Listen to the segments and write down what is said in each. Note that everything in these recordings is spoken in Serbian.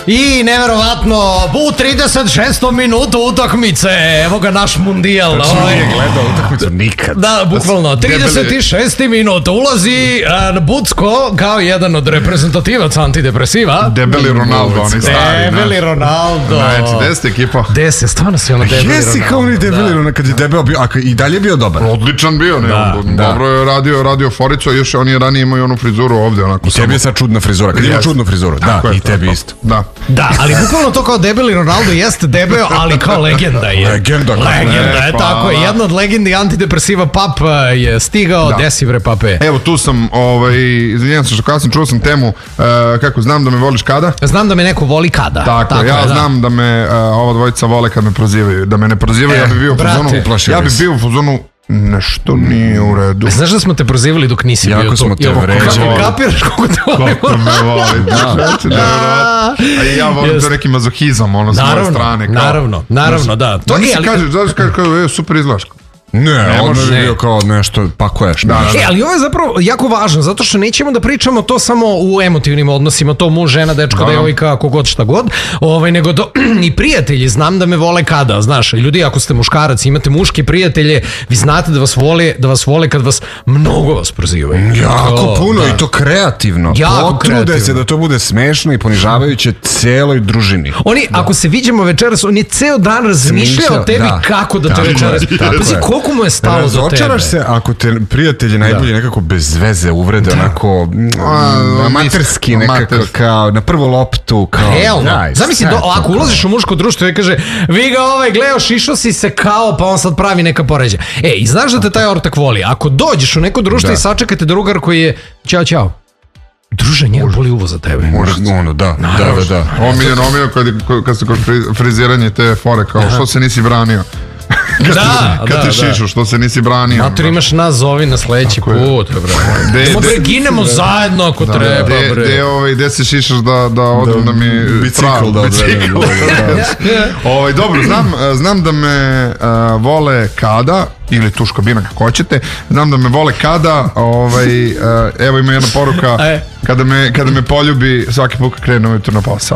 I neverovatno, u 36. minutu utakmice, evo ga naš mundijal. Nije gledao utakmicu nikad. Da, bukvalno, 36. minut ulazi Bucko kao jedan od reprezentativaca antidepresiva. Debeli Ronaldo, oni stari. Debeli Ronaldo. Znači, gde ste ekipa? Gde se, stvarno si ono debeli Ronaldo. Jesi kao oni debeli Ronaldo, kad je debel bio, a i dalje bio dobar. Odličan bio, ne, dobro je radio foricu, a još on je ranije imao i onu frizuru ovde, onako. I tebi je sad čudna frizura, kad ima čudnu frizuru, da, i tebi isto. Da, ali bukvalno to kao debeli Ronaldo jeste debel, ali kao legenda je. Legenda je, tako je. Jedna od legendi antidepresiva Pap je stigao, desi bre Pape. Evo tu sam, izvinjam se što kasnim, čuo sam temu, kako znam da me voliš kada? Znam da me neko voli kada. Tako ja znam da me ova dvojica vole kad me prozivaju. Da me ne prozivaju, ja bi bio u fazonu, nešto nije u redu. Znaš da smo te prozivali dok nisi bio tu? Jako smo te vređali. Kapiraš koliko te volimo? Koliko me voli. A ja volim to neki mazohizam, ono s moje strane. Naravno, da. Oni se kaže, super izgledaš. Ne, on je bio kao nešto, pakuješ. Ali ovo je zapravo jako važno, zato što nećemo da pričamo to samo u emotivnim odnosima, to muž, žena, dečko, devojka, kogod šta god, nego i prijatelji, znam da me vole kada, znaš, ljudi, ako ste muškarac, imate muške prijatelje, vi znate da vas vole kad vas mnogo vas prozivaju. Jako puno i to kreativno. Potrude se da to bude smešno i ponižavajuće celoj družini. Oni, ako se viđemo večeras, on je ceo dan razmišljao o tebi kako da te večeras. Koliko mu je stalo do tebe? Razočaraš se ako te prijatelji najbolje nekako bez veze uvrede, onako amaterski nekako, kao na prvu loptu. Realno. Zamisli, ako ulaziš u muško društvo i kaže, vi ga gleo, šišao si se kao, pa on sad pravi neka poređa. I znaš da te taj ortak voli. Ako dođeš u neko društvo i sačekate drugar koji je, ćao, druže, njega boli uvo za tebe. Ono, da. Omiljen, kad se kod friziranje te fore, kao što se nisi branio. Kad ti šišu, što se nisi branio. Mater, imaš nas zovi na sledeći put. Ginemo zajedno ako treba. Gde se šišaš da odem da mi bicikl da odvedem. Dobro, znam da me vole kada, ili tuška bina kako hoćete, znam da me vole kada, evo ima jedna poruka, kada me poljubi svaki put kad krene ujutro na posao.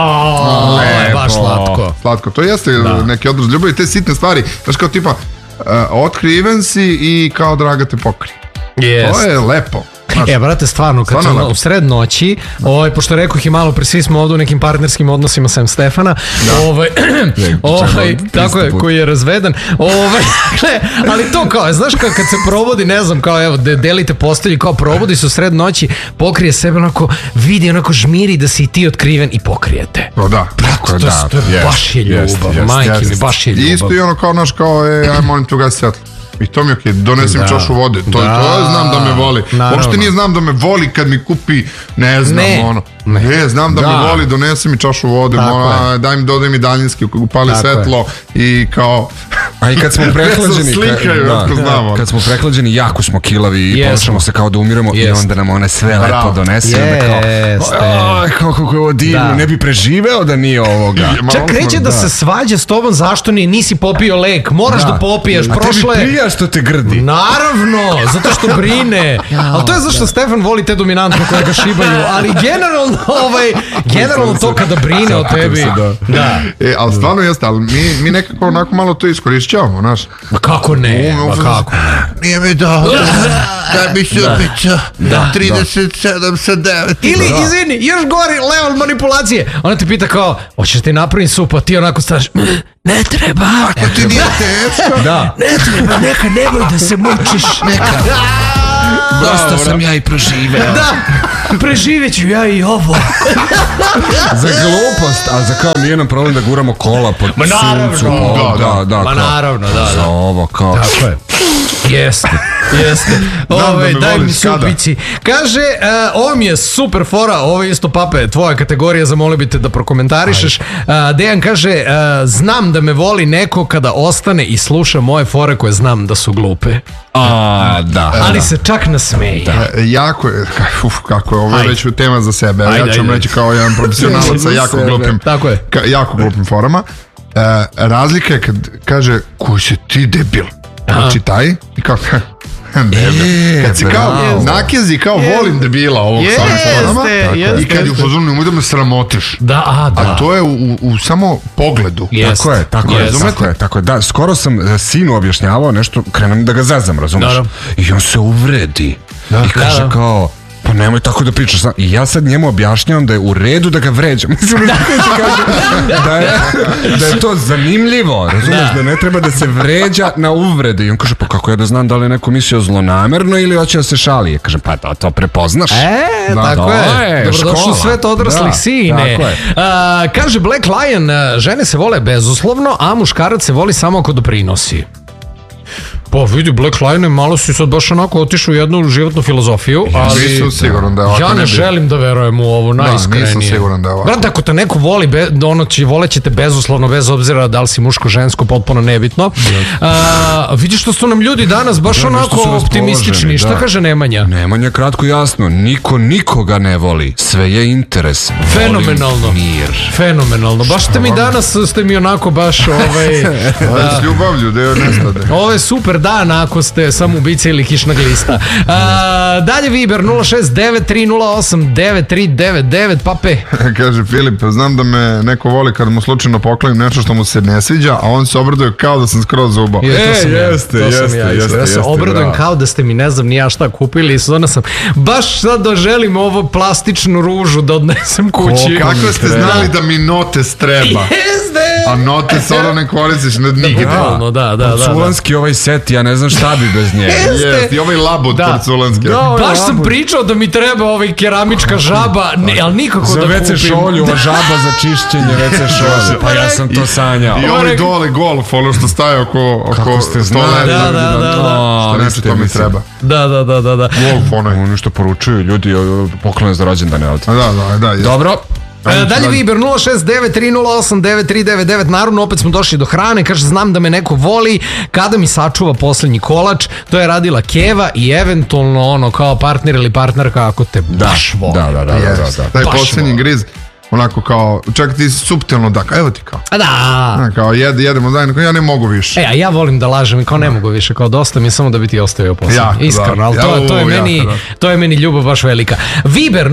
Baš slatko, to jeste neki odraz ljubavi, te sitne stvari, znaš kao tipa otkriven si i kao draga te pokri. To je lepo. Brate, stvarno, kad sam u sred noći, pošto rekoh i malo pre, svi smo ovdje u nekim partnerskim odnosima sem Stefana, tako je, koji je razvedan, ali to kao, znaš kad se probudi, ne znam, kao evo, delite postelju, kao probudi se u sred noći, pokrije sebe, onako, vidi, onako žmiri da si i ti otkriven i pokrijete. Tako da. To baš je ljubav, majke mi, baš je ljubav. Isto i ono kao, naš, kao, aj molim tu gasi svjetlo. I to mi je okej, donesim čašu vode. To znam da me voli. Uopšte nije znam da me voli kad mi kupi, ne znam, ono. Ne, znam da me voli, donesi mi čašu vode, dodaj mi daljinski, upali svetlo i kao... A i kad smo prehlađeni, kad smo prehlađeni, jako smo kilavi i ponašamo se kao da umiramo i onda nam one sve lepo donese. Kako je ovo divno, ne bi preživeo da nije ovoga. Čak kreće da se svađa s tobom, zašto nisi popio lek, moraš da popiješ, prošle... A tebi prija što te grdi. Naravno, zato što brine. Ali to je zašto Stefan voli te dominantne koje ga šibaju, ali generalno to kada brine o tebi. Ali stvarno jeste, ali mi nekako onako malo to iskorišćavamo, znaš. Ma kako ne? Nije mi dao, daj mi supića, 37 sa 9. Ili, izvini, još gori level manipulacije. Ona te pita kao, hoćeš ti napraviti supu, a ti onako staneš, ne treba. Ako ti nije teško. Ne treba, neka, nemoj da se mučiš. Dosta sam ja i proživeo. Preživjet ću ja i ovo. Za glupost, a za kao nije nam problem da guramo kola pod suncu. Ma naravno, za ovo kao. Tako je. Jeste. Daj mi supici. Kaže, ovo mi je super fora, ovo je isto Pape, tvoja kategorija, zamolio bi te da prokomentarišeš. Dejan kaže, znam da me voli neko kada ostane i sluša moje fore koje znam da su glupe. Ali se čak nasmeje. Jako je, kako je, ovo je već tema za sebe. Ja ću vam reći kao jedan profesionalac sa jako glupim forama. Razlika je kad kaže, koji si ti debil? Znači taj i kao, Kad si kao nakezi, kao volim debila ovog samim forama i kad je u fazonu nemoj da me sramotiš. A to je u samo pogledu. Tako je. Da, skoro sam sinu objašnjavao nešto, krenem da ga zazam, razumeš? I on se uvredi i kaže kao, pa nemoj tako da pričaš. I ja sad njemu objašnjavam da je u redu da ga vređam. Mislim da je to zanimljivo. Razumiješ da ne treba da se vređa na uvrede. I on kaže, pa kako ja da znam da li je neko mislio zlonamerno ili hoće da se šali. Ja kažem, pa to prepoznaš. Tako je. Dobrodošli u svet odraslih sine. Kaže Black Lion, žene se vole bezuslovno, a muškarac se voli samo ako doprinosi. Pa vidi, Black Lion, malo si sad baš onako otišao u jednu životnu filozofiju, ali nisam siguran da je ovako. Ja ne želim da verujem u ovo, najiskrenije. Nisam siguran da je ovako. Brate, ako te neko voli, voleće te bezuslovno, bez obzira da li si muško, žensko, potpuno nebitno. Vidiš što su nam ljudi danas baš onako optimistični. Šta kaže Nemanja? Nemanja kratko jasno, niko nikoga ne voli, sve je interes. Fenomenalno. Fenomenalno. Baš ste mi onako baš s ljubavlju, da joj nestade. Ovo je super dan ako ste samo ubica ili kišna glista. Dalje Viber 069308939, pape. Kaže Filip, znam da me neko voli kad mu slučajno poklonim nešto što mu se ne sviđa, a on se obraduje kao da sam skroz zubao. Jeste. Ja se obradujem kao da ste mi ne znam ni ja šta kupili i sada sam baš sad želim ovo plastičnu ružu da odnesem kući. Kako ste znali da mi notes treba? A note sada ne koristiš nigde. Da. Porculanski ovaj set, ja ne znam šta bi bez njega. Jeste, i ovaj labud porculanski. Baš sam pričao da mi treba ovaj keramička žaba, ali nikako da kupim. Za WC šolju, ova žaba za čišćenje WC šolju. Pa ja sam to sanjao. I ovaj dole golf, ono što staje oko kako ste znali. Da. Što neće to mi treba. Da. Golf onaj. Ono što poručuju ljudi, poklone za rođendane. Da. Dobro. Dalje Viber 069308939. Naravno opet smo došli do hrane. Kaže, znam da me neko voli kada mi sačuva poslednji kolač. To je radila Keva i eventualno ono kao partner ili partnerka ako te baš voli. Da. Taj poslednji griz, onako kao, čak ti suptilno da, evo ti kao. Da. Kao jedemo zajedno, ja ne mogu više. A ja volim da lažem i kao ne mogu više, kao dosta mi samo da bi ti ostavio poslednji. Iskreno, ali to je meni ljubav baš velika. Viber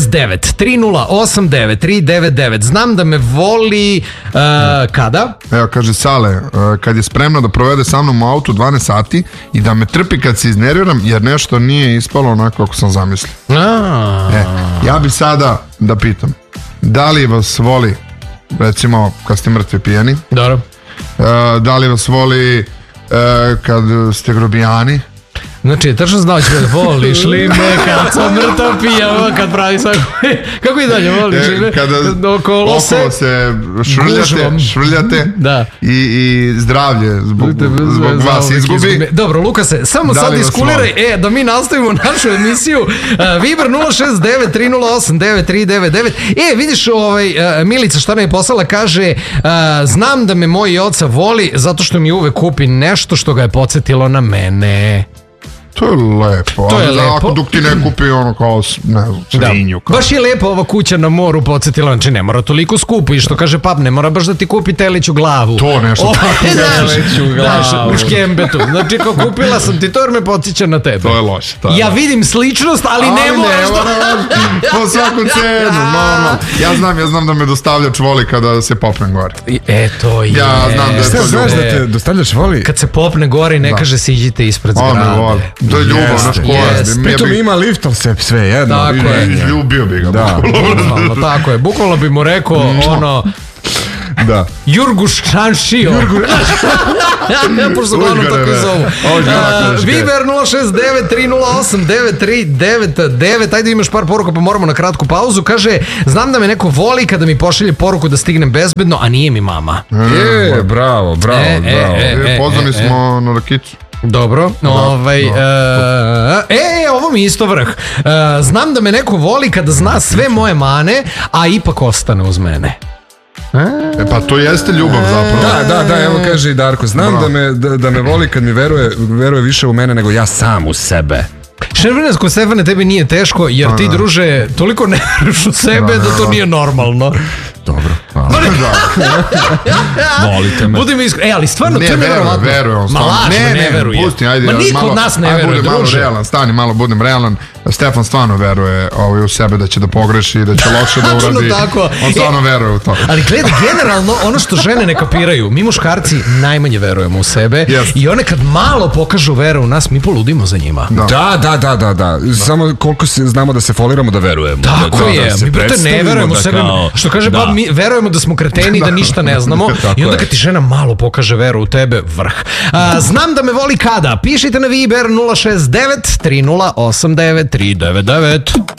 069308939. Znam da me voli kada? Evo, kaže Sale, kad je spremna da provede sa mnom u autu 12 sati i da me trpi kad se iznerviram jer nešto nije ispalo onako kako sam zamislio. Ja bi sada da pitam, da li vas voli, recimo, kad ste mrtvi pijani? Dobro. Da li vas voli kad ste grobijani? Znači, tačno znao će da voliš li me kad sam mrtav pijan, kad pravi svako... Kako i dalje voliš li me? Kada okolo se švrljate i zdravlje zbog vas izgubi. Dobro, Lukase, samo sad iskuliraj da mi nastavimo našu emisiju. Viber 069308939. Vidiš, Milica šta nam je poslala, kaže, znam da me moj oca voli zato što mi uvek kupi nešto što ga je podsjetilo na mene. To je lepo. Ako dok ti ne kupi ono kao, ne znam, svinju. Baš je lepo ova kuća na moru podsjetila, znači ne mora toliko skupo i što kaže pap, ne mora baš da ti kupi teleću glavu. To nešto tako teleću glavu. U škembetu. Znači kao kupila sam ti to jer me podsjeća na tebe. To je loše. Ja vidim sličnost, ali ne moraš da... Po svaku cenu. Ja znam da me dostavljač voli kada se popnem gore. To je. Ja znam da je to ljubav. Znaš da te dostavljač voli? Kad se popne gore i ne kaže se iđite ispred zgrade. To je ljubav, naš koja. Pritom ima lift, ali sve jedno. Tako je. Ljubio bi ga. Tako je. Bukvalno bi mu rekao ono... Da. Jurguš Šanšio. Pošto glavno tako i zovu. Viber 069308939. Ajde, imaš par poruka pa moramo na kratku pauzu. Kaže, znam da me neko voli kada mi pošalje poruku da stignem bezbedno, a nije mi mama. Bravo. Pozvani smo na rakicu. Dobro, ovo mi je isto vrh. Znam da me neko voli kada zna sve moje mane, a ipak ostane uz mene. Pa to jeste ljubav zapravo. Da, evo kaže i Darko, znam da me voli kad mi veruje više u mene nego ja sam u sebe. Šervenesko, Stefane, tebi nije teško jer ti, druže, toliko ne veruješ u sebe da to nije normalno. Dobro, hvala. Volite me. Budimo iskreni. Ali stvarno, to je nevjerovatno. Ma lažno, ne veruje. Ma niko od nas ne veruje, druže. Malo realan, stani, malo budem realan. Stefan stvarno veruje u sebe da će da pogreši, da će loše da uradi. On stvarno veruje u to. Ali gledaj, generalno, ono što žene ne kapiraju, mi muškarci najmanje verujemo u sebe i one kad malo pokažu veru u nas, mi poludimo za njima. Da. Samo koliko znamo da se foliramo da verujemo. Tako je, mi brate ne verujemo u sebe. Što kaže, pa mi verujemo da smo kreteni, da ništa ne znamo i onda kad ti žena malo pokaže veru u tebe, vrh. Znam da me voli kada. Pišite na Viber 069 3089 399.